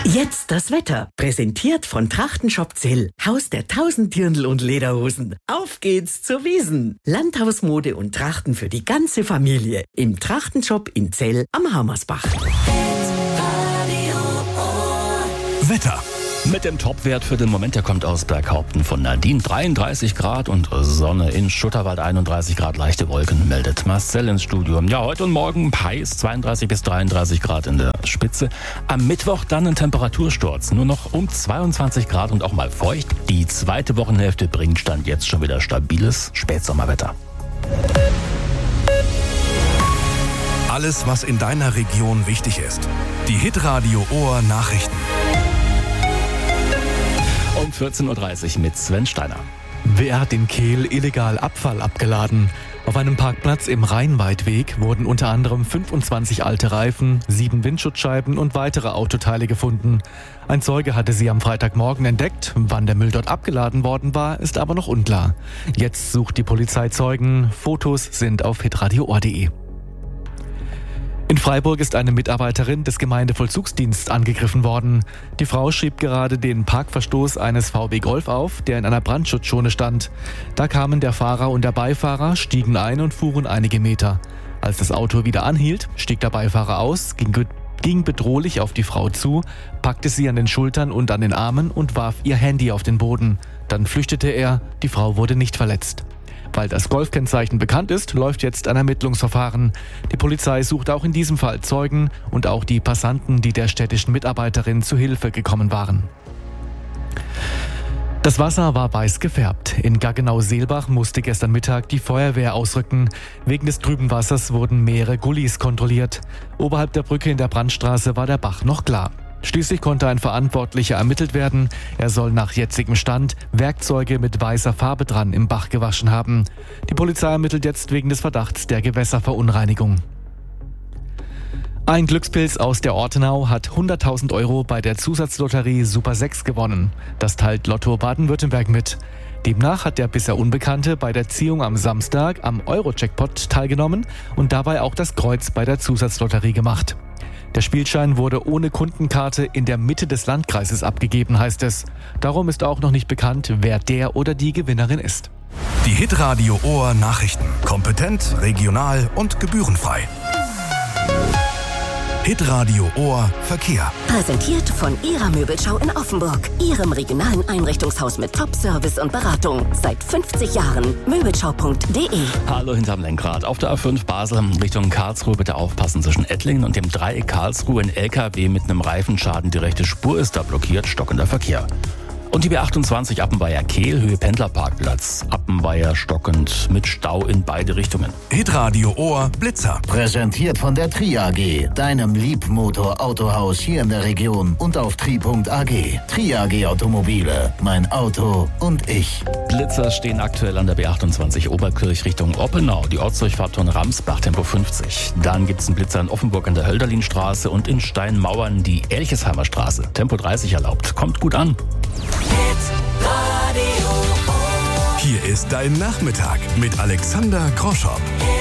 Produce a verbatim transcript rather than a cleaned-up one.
Jetzt das Wetter. Präsentiert von Trachtenshop Zell. Haus der tausend Dirndl und Lederhosen. Auf geht's zur Wiesn. Landhausmode und Trachten für die ganze Familie. Im Trachtenshop in Zell am Hammersbach. Wetter. Mit dem Topwert für den Moment, der kommt aus Berghaupten von Nadine. dreiunddreißig Grad und Sonne, in Schutterwald einunddreißig Grad, leichte Wolken, meldet Marcel ins Studio. Ja, heute und morgen heiß, zweiunddreißig bis dreiunddreißig Grad in der Spitze. Am Mittwoch dann ein Temperatursturz, nur noch um zweiundzwanzig Grad und auch mal feucht. Die zweite Wochenhälfte bringt Stand jetzt schon wieder stabiles Spätsommerwetter. Alles, was in deiner Region wichtig ist. Die Hitradio Ohr Nachrichten. Um vierzehn Uhr dreißig mit Sven Steiner. Wer hat in Kehl illegal Abfall abgeladen? Auf einem Parkplatz im Rheinweidweg wurden unter anderem fünfundzwanzig alte Reifen, sieben Windschutzscheiben und weitere Autoteile gefunden. Ein Zeuge hatte sie am Freitagmorgen entdeckt. Wann der Müll dort abgeladen worden war, ist aber noch unklar. Jetzt sucht die Polizei Zeugen. Fotos sind auf hitradio ohr punkt de. In Freiburg ist eine Mitarbeiterin des Gemeindevollzugsdienstes angegriffen worden. Die Frau schrieb gerade den Parkverstoß eines V W Golf auf, der in einer Brandschutzzone stand. Da kamen der Fahrer und der Beifahrer, stiegen ein und fuhren einige Meter. Als das Auto wieder anhielt, stieg der Beifahrer aus, ging, ging bedrohlich auf die Frau zu, packte sie an den Schultern und an den Armen und warf ihr Handy auf den Boden. Dann flüchtete er, die Frau wurde nicht verletzt. Weil das Golfkennzeichen bekannt ist, läuft jetzt ein Ermittlungsverfahren. Die Polizei sucht auch in diesem Fall Zeugen und auch die Passanten, die der städtischen Mitarbeiterin zu Hilfe gekommen waren. Das Wasser war weiß gefärbt. In Gaggenau-Seelbach musste gestern Mittag die Feuerwehr ausrücken. Wegen des trüben Wassers wurden mehrere Gullis kontrolliert. Oberhalb der Brücke in der Brandstraße war der Bach noch klar. Schließlich konnte ein Verantwortlicher ermittelt werden. Er soll nach jetzigem Stand Werkzeuge mit weißer Farbe dran im Bach gewaschen haben. Die Polizei ermittelt jetzt wegen des Verdachts der Gewässerverunreinigung. Ein Glückspilz aus der Ortenau hat hunderttausend Euro bei der Zusatzlotterie Super sechs gewonnen. Das teilt Lotto Baden-Württemberg mit. Demnach hat der bisher Unbekannte bei der Ziehung am Samstag am Euro-Jackpot teilgenommen und dabei auch das Kreuz bei der Zusatzlotterie gemacht. Der Spielschein wurde ohne Kundenkarte in der Mitte des Landkreises abgegeben, heißt es. Darum ist auch noch nicht bekannt, wer der oder die Gewinnerin ist. Die Hitradio Ohr Nachrichten. Kompetent, regional und gebührenfrei. Hitradio Ohr Verkehr. Präsentiert von Ihrer Möbelschau in Offenburg. Ihrem regionalen Einrichtungshaus mit Top-Service und Beratung. Seit fünfzig Jahren. Möbelschau punkt de. Hallo hinterm Lenkrad. Auf der A fünf Basel Richtung Karlsruhe bitte aufpassen. Zwischen Ettlingen und dem Dreieck Karlsruhe ein L K W mit einem Reifenschaden. Die rechte Spur ist da blockiert. Stockender Verkehr. Und die B achtundzwanzig Appenweier-Kehl, Höhe Pendlerparkplatz. Appenweier stockend mit Stau in beide Richtungen. Hitradio Ohr Blitzer. Präsentiert von der Tri A G, deinem Liebmotor-Autohaus hier in der Region und auf tri punkt a g. Tri A G Automobile, mein Auto und ich. Blitzer stehen aktuell an der B achtundzwanzig Oberkirch Richtung Oppenau. Die Ortsdurchfahrt von Ramsbach, Tempo fünfzig. Dann gibt es einen Blitzer in Offenburg an der Hölderlinstraße und in Steinmauern die Elchesheimer Straße. Tempo dreißig erlaubt. Kommt gut an. Hier ist dein Nachmittag mit Alexander Groschopp.